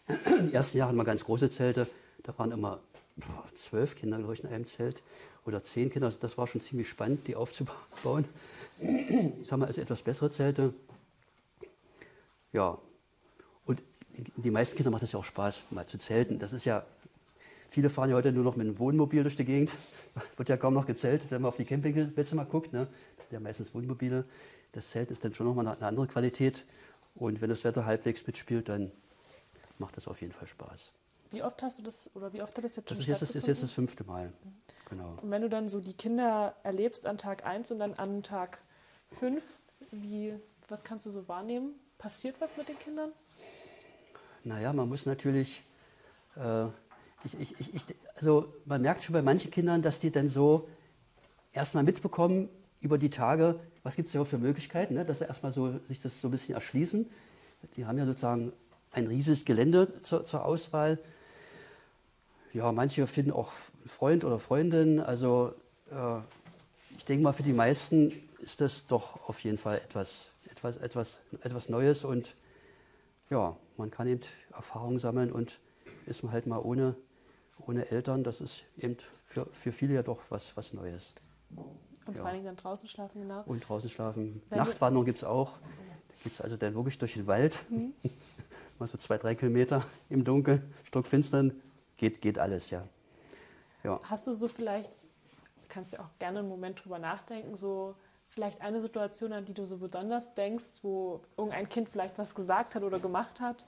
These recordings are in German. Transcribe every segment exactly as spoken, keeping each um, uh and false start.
Die ersten Jahre hatten wir ganz große Zelte. Da waren immer boah, zwölf Kinder, glaube ich, in einem Zelt. Oder zehn Kinder. Also das war schon ziemlich spannend, die aufzubauen. Jetzt haben wir also etwas bessere Zelte. Ja. Und die meisten Kinder macht es ja auch Spaß, mal zu zelten. Das ist ja, viele fahren ja heute nur noch mit einem Wohnmobil durch die Gegend. Wird ja kaum noch gezeltet, wenn man auf die Campingplätze mal guckt. Ne? Das sind ja meistens Wohnmobile. Das Zelt ist dann schon nochmal eine andere Qualität. Und wenn das Wetter halbwegs mitspielt, dann macht das auf jeden Fall Spaß. Wie oft hast du das, oder wie oft hat das jetzt schon Das ist jetzt, das ist jetzt das stattgefunden? fünfte Mal. Genau. Und wenn du dann so die Kinder erlebst an Tag eins und dann an Tag fünf, wie, was kannst du so wahrnehmen? Passiert was mit den Kindern? Naja, man muss natürlich, äh, ich, ich, ich, ich, also man merkt schon bei manchen Kindern, dass die dann so erstmal mitbekommen über die Tage, was gibt es ja für Möglichkeiten, ne? Dass sie erstmal so, sich das so ein bisschen erschließen. Die haben ja sozusagen ein riesiges Gelände zur, zur Auswahl. Ja, manche finden auch einen Freund oder Freundin. Also äh, ich denke mal, für die meisten ist das doch auf jeden Fall etwas, etwas, etwas, etwas Neues. Und ja, man kann eben Erfahrungen sammeln und ist man halt mal ohne, ohne Eltern. Das ist eben für, für viele ja doch was, was Neues. Und Ja. vor allen Dingen dann draußen schlafen, genau. Und draußen schlafen. Wenn Nachtwanderung gibt es auch. Da geht es also dann wirklich durch den Wald. Mhm. Mal so zwei, drei Kilometer im Dunkeln, stockfinstern. Geht, geht alles, ja. ja. Hast du so vielleicht, du kannst ja auch gerne einen Moment drüber nachdenken, so vielleicht eine Situation, an die du so besonders denkst, wo irgendein Kind vielleicht was gesagt hat oder gemacht hat?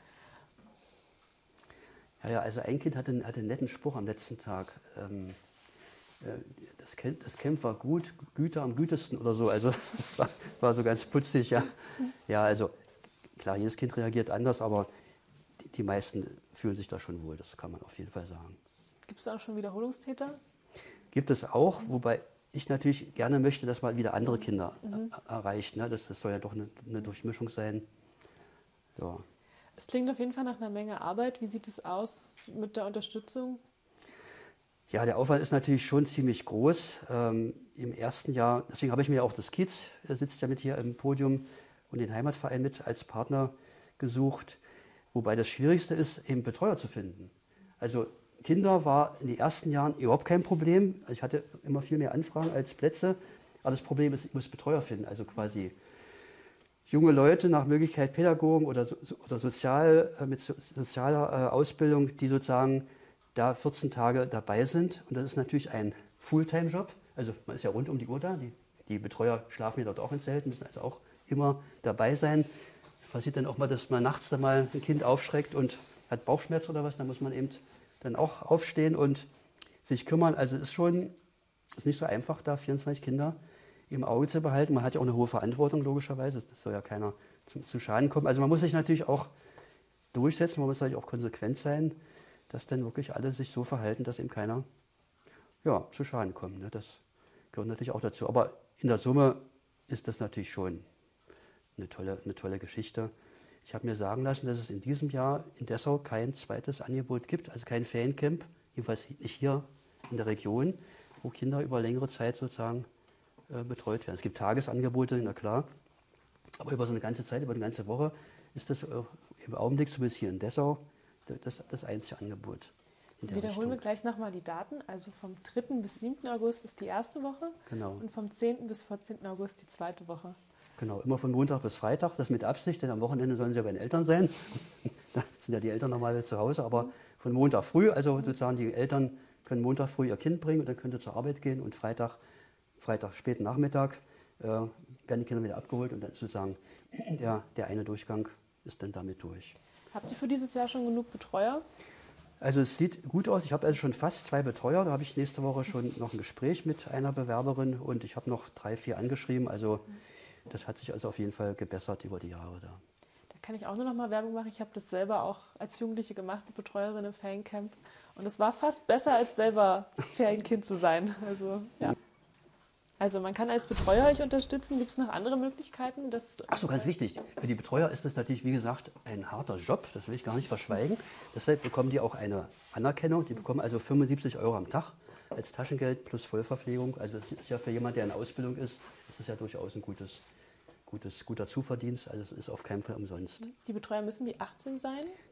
Ja, ja, also ein Kind hatte, einen- hatte einen netten Spruch am letzten Tag. Ähm, äh, das, Camp, das Camp war gut, Güter am gütesten oder so. Also das war, war so ganz putzig, ja. Ja, also klar, jedes Kind reagiert anders, aber die, die meisten fühlen sich da schon wohl. Das kann man auf jeden Fall sagen. Gibt es da auch schon Wiederholungstäter? Gibt es auch, wobei ich natürlich gerne möchte, dass man wieder andere Kinder Mhm. er- erreicht. Ne? Das, das soll ja doch eine, eine Durchmischung sein. So. Es klingt auf jeden Fall nach einer Menge Arbeit. Wie sieht es aus mit der Unterstützung? Ja, der Aufwand ist natürlich schon ziemlich groß. Ähm, Im ersten Jahr, deswegen habe ich mir auch das Kiez, er sitzt ja mit hier im Podium, und den Heimatverein mit als Partner gesucht. Wobei das Schwierigste ist, eben Betreuer zu finden. Also Kinder war in den ersten Jahren überhaupt kein Problem. Ich hatte immer viel mehr Anfragen als Plätze. Aber das Problem ist, ich muss Betreuer finden. Also quasi junge Leute, nach Möglichkeit Pädagogen oder, so, oder sozial, äh, mit so, sozialer äh, Ausbildung, die sozusagen da vierzehn Tage dabei sind. Und das ist natürlich ein Fulltime-Job. Also man ist ja rund um die Uhr da. Die, die Betreuer schlafen ja dort auch in Zelten, müssen also auch immer dabei sein. Passiert dann auch mal, dass man nachts dann mal ein Kind aufschreckt und hat Bauchschmerz oder was. Da muss man eben dann auch aufstehen und sich kümmern. Also es ist schon ist nicht so einfach, da vierundzwanzig Kinder im Auge zu behalten. Man hat ja auch eine hohe Verantwortung, logischerweise. Das soll ja keiner zu, zu Schaden kommen. Also man muss sich natürlich auch durchsetzen, man muss natürlich auch konsequent sein, dass dann wirklich alle sich so verhalten, dass eben keiner ja, zu Schaden kommt. Ne? Das gehört natürlich auch dazu. Aber in der Summe ist das natürlich schon eine tolle, eine tolle Geschichte. Ich habe mir sagen lassen, dass es in diesem Jahr in Dessau kein zweites Angebot gibt, also kein Feriencamp, jedenfalls nicht hier in der Region, wo Kinder über längere Zeit sozusagen äh, betreut werden. Es gibt Tagesangebote, na klar, aber über so eine ganze Zeit, über eine ganze Woche ist das äh, im Augenblick, zumindest hier in Dessau, das, das einzige Angebot. In der Wiederholen wir Richtung. gleich nochmal die Daten. Also vom dritten bis siebten August ist die erste Woche Genau. und vom zehnten bis vierzehnten August die zweite Woche. Genau, immer von Montag bis Freitag, das mit Absicht, denn am Wochenende sollen sie ja bei den Eltern sein. Da sind ja die Eltern normalerweise zu Hause, aber von Montag früh, also sozusagen die Eltern können Montag früh ihr Kind bringen und dann können sie zur Arbeit gehen und Freitag, Freitag späten Nachmittag äh, werden die Kinder wieder abgeholt und dann ist sozusagen der, der eine Durchgang ist dann damit durch. Habt ihr für dieses Jahr schon genug Betreuer? Also es sieht gut aus. Ich habe also schon fast zwei Betreuer. Da habe ich nächste Woche schon noch ein Gespräch mit einer Bewerberin und ich habe noch drei, vier angeschrieben. Also das hat sich also auf jeden Fall gebessert über die Jahre da. Da kann ich auch nur noch mal Werbung machen. Ich habe das selber auch als Jugendliche gemacht mit Betreuerin im Feriencamp. Und es war fast besser, als selber Ferienkind zu sein. Also, ja. Also man kann als Betreuer euch unterstützen. Gibt es noch andere Möglichkeiten? Das Ach so, ganz wichtig. Für die Betreuer ist das natürlich, wie gesagt, ein harter Job. Das will ich gar nicht verschweigen. Deshalb bekommen die auch eine Anerkennung. Die bekommen also fünfundsiebzig Euro am Tag als Taschengeld plus Vollverpflegung. Also das ist ja für jemanden, der in Ausbildung ist, ist das ja durchaus ein gutes, gutes, guter Zuverdienst. Also es ist auf keinen Fall umsonst. Die Betreuer müssen die achtzehn sein?